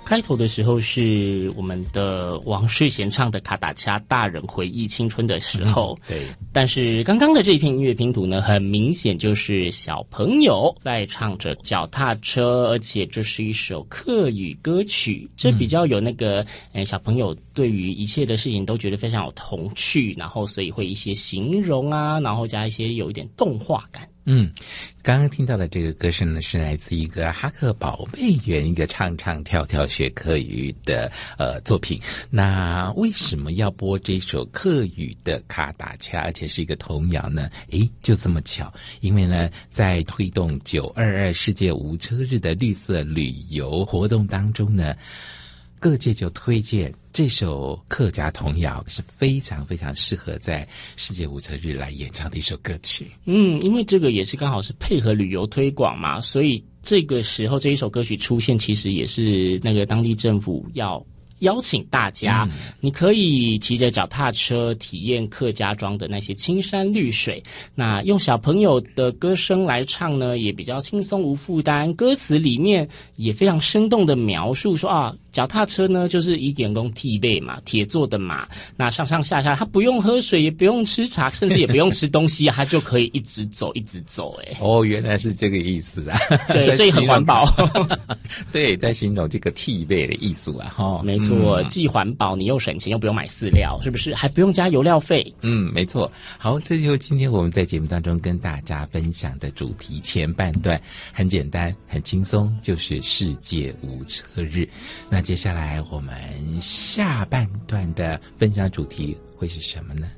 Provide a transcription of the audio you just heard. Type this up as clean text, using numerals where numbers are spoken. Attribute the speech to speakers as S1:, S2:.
S1: 开头的时候是我们的王世贤唱的卡达恰大人回忆青春的时候，
S2: 对。
S1: 但是刚刚的这一片音乐拼图呢，很明显就是小朋友在唱着脚踏车，而且这是一首客语歌曲，这比较有那个小朋友对于一切的事情都觉得非常有童趣，然后所以会一些形容啊，然后加一些有一点动画感。
S2: 刚刚听到的这个歌声呢，是来自一个哈克宝贝园一个唱唱跳跳学客语的作品。那为什么要播这首客语的卡达恰，而且是一个童谣呢？就这么巧，因为呢，在推动922世界无车日的绿色旅游活动当中呢，各界就推荐这首客家童谣是非常非常适合在世界无车日来演唱的一首歌曲。
S1: 因为这个也是刚好是配合旅游推广嘛，所以这个时候这一首歌曲出现，其实也是那个当地政府要邀请大家，你可以骑着脚踏车体验客家庄的那些青山绿水，那用小朋友的歌声来唱呢，也比较轻松无负担，歌词里面也非常生动的描述说脚踏车呢就是一点工替背嘛，铁做的马，那上上下下它不用喝水，也不用吃茶，甚至也不用吃东西它就可以一直走一直走。
S2: 原来是这个意思啊。
S1: 对，所以很环保。
S2: 对，在形容这个替背的艺术啊。
S1: 没错，既环保你又省钱，又不用买饲料，是不是？还不用加油料费。
S2: 没错。好，这就是今天我们在节目当中跟大家分享的主题。前半段很简单很轻松，就是世界无车日。那接下来我们下半段的分享主题会是什么呢？